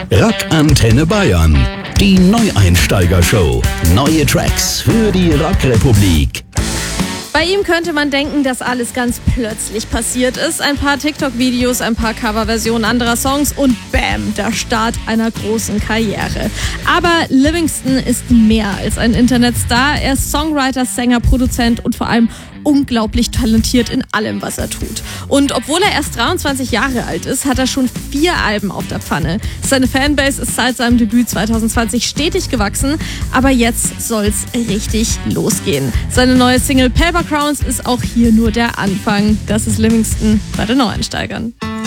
Rock Antenne Bayern. Die Neueinsteiger-Show. Neue Tracks für die Rockrepublik. Bei ihm könnte man denken, dass alles ganz plötzlich passiert ist. Ein paar TikTok-Videos, ein paar Coverversionen anderer Songs und bam, der Start einer großen Karriere. Aber Livingston ist mehr als ein Internetstar. Er ist Songwriter, Sänger, Produzent und vor allem unglaublich talentiert in allem, was er tut. Und obwohl er erst 23 Jahre alt ist, hat er schon 4 Alben auf der Pfanne. Seine Fanbase ist seit seinem Debüt 2020 stetig gewachsen, aber jetzt soll's richtig losgehen. Seine neue Single Paper Crowns ist auch hier nur der Anfang. Das ist Livingston bei den Neueinsteigern.